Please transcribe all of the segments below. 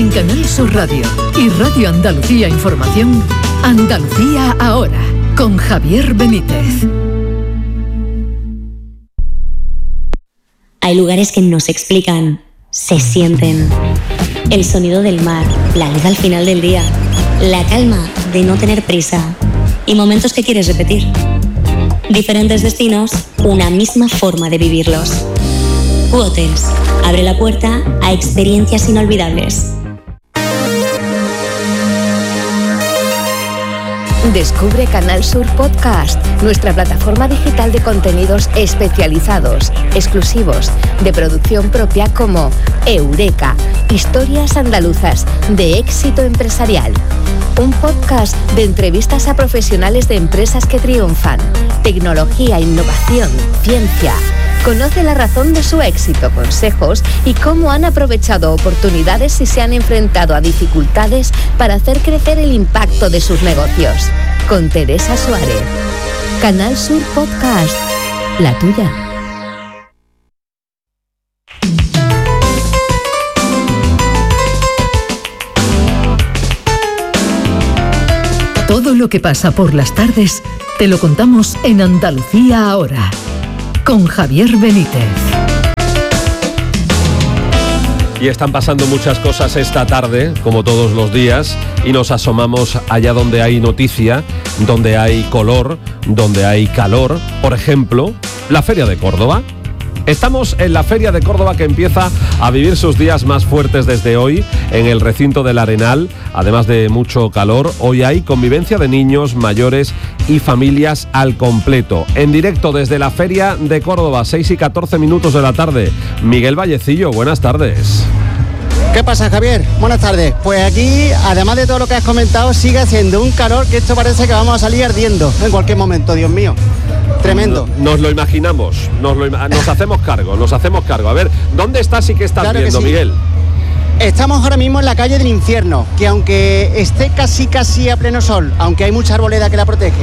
En Canal Sur Radio y Radio Andalucía Información, Andalucía Ahora, con Javier Benítez. Hay lugares que no se explican, se sienten. El sonido del mar, la luz al final del día, la calma de no tener prisa y momentos que quieres repetir. Diferentes destinos, una misma forma de vivirlos. U-Hotels abre la puerta a experiencias inolvidables. Descubre Canal Sur Podcast, nuestra plataforma digital de contenidos especializados, exclusivos, de producción propia como Eureka, historias andaluzas de éxito empresarial. Un podcast de entrevistas a profesionales de empresas que triunfan, tecnología, innovación, ciencia. Conoce la razón de su éxito, consejos y cómo han aprovechado oportunidades y se han enfrentado a dificultades para hacer crecer el impacto de sus negocios. Con Teresa Suárez. Canal Sur Podcast, la tuya. Todo lo que pasa por las tardes te lo contamos en Andalucía Ahora, con Javier Benítez. Y están pasando muchas cosas esta tarde, como todos los días, y nos asomamos allá donde hay noticia, donde hay color, donde hay calor. Por ejemplo, la Feria de Córdoba. Estamos en la Feria de Córdoba, que empieza a vivir sus días más fuertes desde hoy en el recinto del Arenal. Además de mucho calor, hoy hay convivencia de niños, mayores y familias al completo. En directo desde la Feria de Córdoba, 6:14 de la tarde. Miguel Vallecillo, buenas tardes. ¿Qué pasa, Javier? Buenas tardes. Pues aquí, además de todo lo que has comentado, sigue haciendo un calor que esto parece que vamos a salir ardiendo en cualquier momento, Dios mío. Tremendo. Nos lo imaginamos, nos hacemos cargo. A ver, ¿dónde estás y qué estás claro viendo, sí. Miguel? Estamos ahora mismo en la calle del Infierno, que aunque esté casi a pleno sol, aunque hay mucha arboleda que la protege,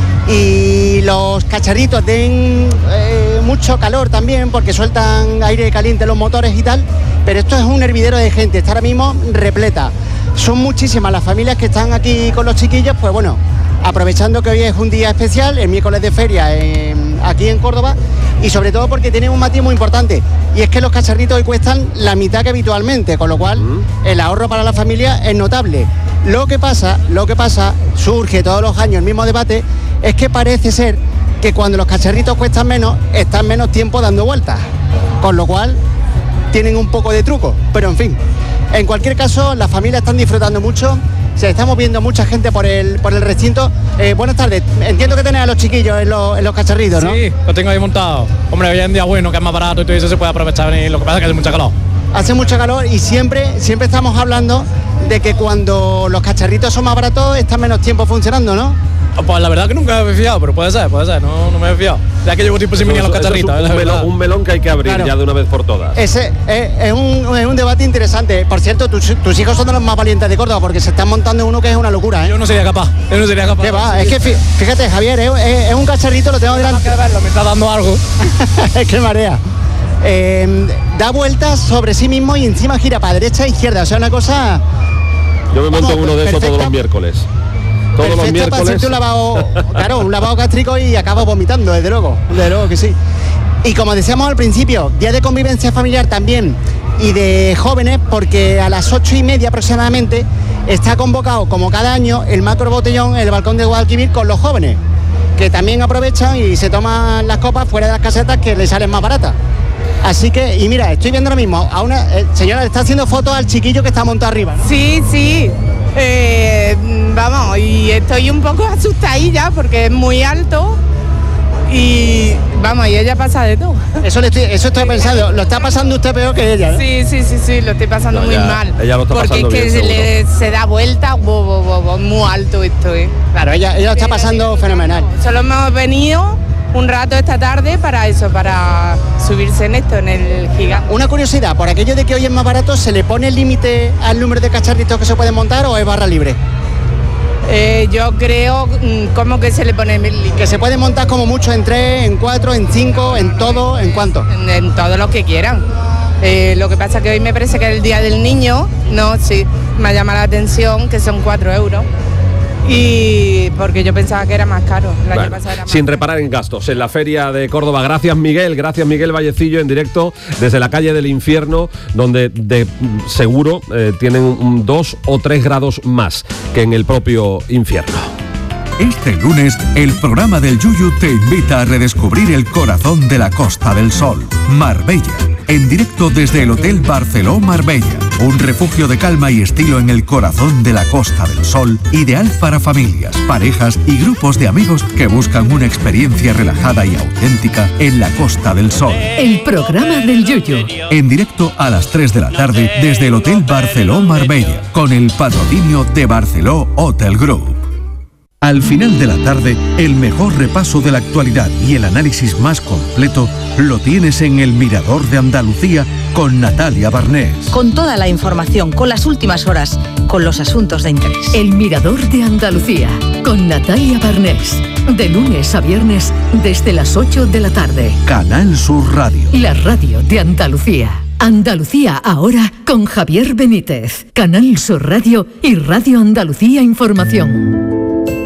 y los cacharritos den mucho calor también, porque sueltan aire caliente los motores y tal, pero esto es un hervidero de gente, está ahora mismo repleta. Son muchísimas las familias que están aquí con los chiquillos, pues bueno, aprovechando que hoy es un día especial, el miércoles de feria aquí en Córdoba, y sobre todo porque tiene un matiz muy importante, y es que los cacharritos hoy cuestan la mitad que habitualmente, con lo cual el ahorro para la familia es notable. Lo que pasa, surge todos los años el mismo debate, es que parece ser que cuando los cacharritos cuestan menos, están menos tiempo dando vueltas, con lo cual tienen un poco de truco, pero en fin, en cualquier caso las familias están disfrutando mucho. Estamos viendo mucha gente por el recinto. Buenas tardes, entiendo que tenéis a los chiquillos en los cacharritos, ¿no? Sí, los tengo ahí montados. Hombre, hoy en día bueno, que es más barato y todo eso se puede aprovechar venir. Lo que pasa es que hace mucha calor. Hace mucho calor y siempre estamos hablando de que cuando los cacharritos son más baratos están menos tiempo funcionando, ¿no? Pues la verdad que nunca me he fiado, pero puede ser, no me he fiado. Ya que llevo tiempo sin venir a los cacharritos. Un melón que hay que abrir, claro, ya de una vez por todas. Ese es un debate interesante. Por cierto, tus hijos son de los más valientes de Córdoba, porque se están montando uno que es una locura, ¿eh? Yo no sería capaz. ¿Qué va? Es que fíjate, Javier, es un cacharrito, lo tengo delante. Me está dando algo. Es que marea. Da vueltas sobre sí mismo y encima gira para derecha e izquierda. O sea, una cosa... Yo me monto uno de esos todos los miércoles. Todos los miércoles. Para hacerte un lavado gástrico y acabo vomitando, desde luego que sí. Y como decíamos al principio, día de convivencia familiar también y de jóvenes, porque a las 8:30 aproximadamente está convocado, como cada año, el macro botellón en el balcón de Guadalquivir con los jóvenes, que también aprovechan y se toman las copas fuera de las casetas que les salen más baratas. Así que, y mira, estoy viendo ahora mismo a una señora, le está haciendo fotos al chiquillo que está montado arriba, ¿no? Sí. Vamos, y estoy un poco asustadilla porque es muy alto y vamos, y ella pasa de todo. Eso estoy pensando, lo está pasando usted peor que ella, ¿no? Sí, lo estoy pasando muy mal. Ella lo está pasando porque es que se da vuelta, muy alto esto, Claro, ella lo está pasando fenomenal. Solo hemos venido un rato esta tarde para subirse en esto, en el gigante. Una curiosidad, por aquello de que hoy es más barato, ¿se le pone el límite al número de cacharritos que se pueden montar o es barra libre? Yo creo, ¿cómo que se le pone el límite? Que se puede montar como mucho en 3, en 4, en 5, en todo, ¿en cuánto? En todo lo que quieran. Lo que pasa que hoy me parece que es el Día del Niño, no, sí, me ha llamado la atención que son 4 euros. Y porque yo pensaba que era más caro. El año pasado era más sin caro. reparar en gastos en la Feria de Córdoba. Gracias Miguel Vallecillo, en directo desde la calle del Infierno, donde de seguro tienen 2 o 3 grados más que en el propio infierno. Este lunes, el programa del Yuyu te invita a redescubrir el corazón de la Costa del Sol, Marbella. En directo desde el Hotel Barceló Marbella, un refugio de calma y estilo en el corazón de la Costa del Sol, ideal para familias, parejas y grupos de amigos que buscan una experiencia relajada y auténtica en la Costa del Sol. El programa del Yuyu. En directo a las 3 de la tarde desde el Hotel Barceló Marbella, con el patrocinio de Barceló Hotel Group. Al final de la tarde, el mejor repaso de la actualidad y el análisis más completo lo tienes en El Mirador de Andalucía con Natalia Barnés. Con toda la información, con las últimas horas, con los asuntos de interés. El Mirador de Andalucía con Natalia Barnés. De lunes a viernes desde las 8 de la tarde. Canal Sur Radio. La radio de Andalucía. Andalucía ahora con Javier Benítez. Canal Sur Radio y Radio Andalucía Información.